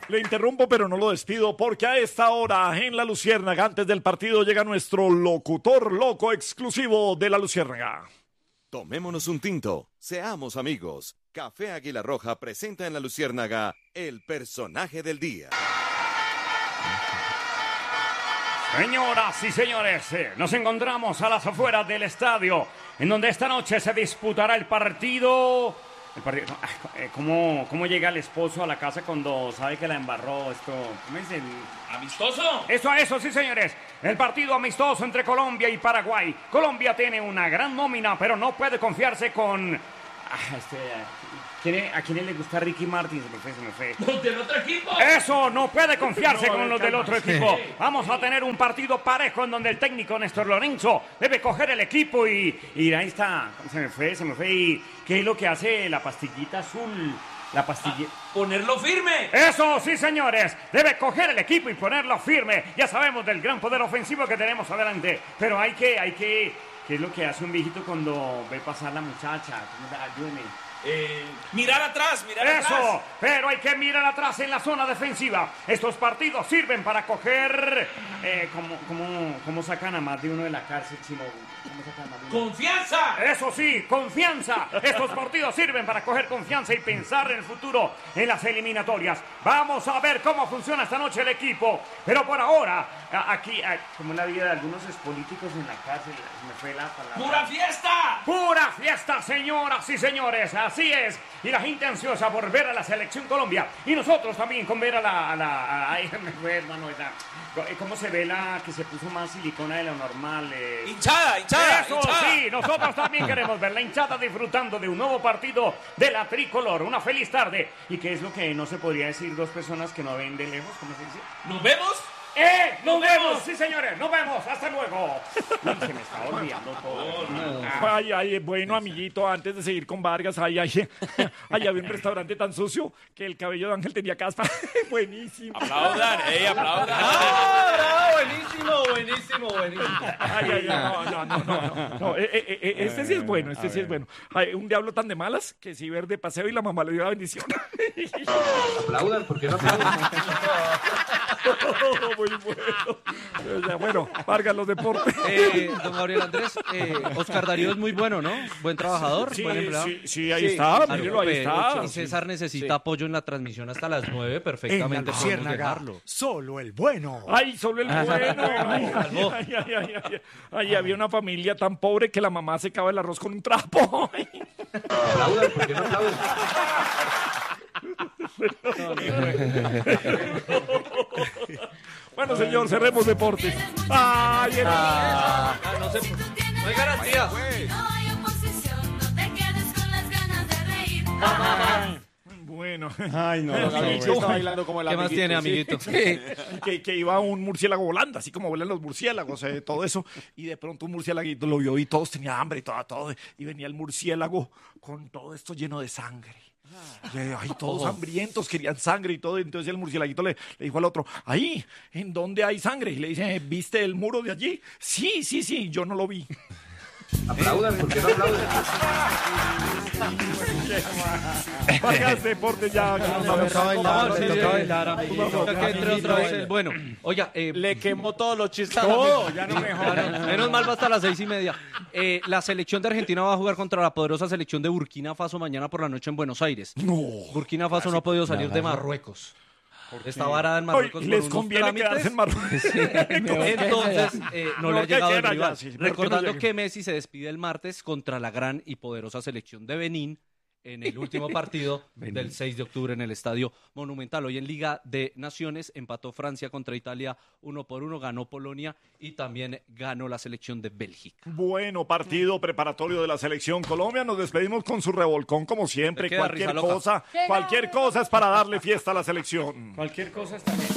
Le interrumpo, pero no lo despido, porque a esta hora en La Luciérnaga, antes del partido, llega nuestro locutor loco exclusivo de La Luciérnaga. Tomémonos un tinto, seamos amigos. Café Águila Roja presenta en La Luciérnaga el personaje del día. Señoras y señores, nos encontramos a las afueras del estadio, en donde esta noche se disputará el partido. ¿Cómo llega el esposo a la casa cuando sabe que la embarró? ¿Cómo es el ¿Amistoso? Eso, sí, señores. El partido amistoso entre Colombia y Paraguay. Colombia tiene una gran nómina, pero no puede confiarse con... ¿A quién le gusta Ricky Martin? Se me fue. ¿Los del otro equipo? Eso, no puede confiarse con los del otro equipo. Vamos a tener un partido parejo en donde el técnico Néstor Lorenzo debe coger el equipo y ahí está. Se me fue. ¿Y qué es lo que hace la pastillita azul? La pastilla... ¡Ponerlo firme! Eso, sí, señores. Debe coger el equipo y ponerlo firme. Ya sabemos del gran poder ofensivo que tenemos adelante. Pero hay que... ¿Qué es lo que hace un viejito cuando ve pasar la muchacha? Ayúdeme. Mirar atrás. Eso, pero hay que mirar atrás en la zona defensiva. Estos partidos sirven para coger... ¿Cómo sacan a más de uno de la cárcel, Chimo? ¿Cómo sacan a más de uno? ¡Confianza! Eso sí, confianza. Estos partidos sirven para coger confianza y pensar en el futuro, en las eliminatorias. Vamos a ver cómo funciona esta noche el equipo. Pero por ahora, aquí, como en la vida de algunos políticos en la cárcel, me fue la palabra. ¡Pura fiesta! ¡Pura fiesta, señoras y señores! Así es. Y la gente ansiosa por ver a la Selección Colombia. Y nosotros también con ver ay, me fue, hermano. ¿Cómo se ve la que se puso más silicona de lo normal? ¡Hinchada! Eso sí, nosotros también queremos ver la hinchada disfrutando de un nuevo partido de la tricolor. Una feliz tarde. ¿Y qué es lo que no se podría decir dos personas que no ven de lejos? ¿Cómo se dice? ¿Nos vemos? ¡Nos vemos! Sí, señores, nos vemos. Hasta luego. Uy, se me está olvidando todo. Ay, bueno, amiguito, antes de seguir con Vargas, había un restaurante tan sucio que el cabello de Ángel tenía caspa. Buenísimo. Aplaudan. Buenísimo. No, este sí es bueno, Ay, un diablo tan de malas que si ver de paseo y la mamá le dio la bendición. Aplaudan, ¿por qué no aplaudan? Muy bueno. Bueno, Vargas, los deportes. Don Gabriel Andrés, Oscar Darío es muy bueno, ¿no? Buen trabajador, buen empleado. Sí, ahí está, míralo, ahí está. Y César necesita apoyo en la transmisión hasta las 9, perfectamente podemos dejarlo. Solo el bueno. Ay, solo el bueno. Ay, había una familia tan pobre que la mamá secaba el arroz con un trapo. Aplaudan, ¿por qué no aplaudan? Bueno, señor, cerremos deportes. Ay, No hay garantía. Bueno. Ay, no. Amiguito. Está bailando como el ¿Qué más amiguito, tiene, sí. amiguito? Que iba un murciélago volando, así como vuelan los murciélagos, todo eso. Y de pronto un murciélaguito lo vio y todos tenían hambre y todo. Y venía el murciélago con todo esto lleno de sangre. Ay, todos hambrientos, querían sangre y todo. Y entonces el murciélaguito le dijo al otro, ahí, ¿en dónde hay sangre? Y le dice, ¿viste el muro de allí? Sí, yo no lo vi. Aplaudan, ¿por qué no aplaudan? Vargas, deportes ya. Toca bailar, toca que entre otra vez el bueno. Oiga, Le quemó todos los chistes. Todo, ya no mejor. menos mal va hasta las 6:30. La selección de Argentina va a jugar contra la poderosa selección de Burkina Faso mañana por la noche en Buenos Aires. No. Burkina Faso no ha podido salir de Marruecos. Está varada en Marruecos. Hoy les por unos conviene quedarse en Marruecos. Entonces, no le ha llegado el rival. Sí, Recordando que Messi se despide el martes contra la gran y poderosa selección de Benín en el último partido del 6 de octubre en el Estadio Monumental. Hoy en Liga de Naciones empató Francia contra Italia 1-1, ganó Polonia y también ganó la selección de Bélgica. Bueno, partido preparatorio de la selección Colombia. Nos despedimos con su revolcón como siempre. Te queda risa loca. Cualquier cosa es para darle fiesta a la selección. Cualquier cosa está bien.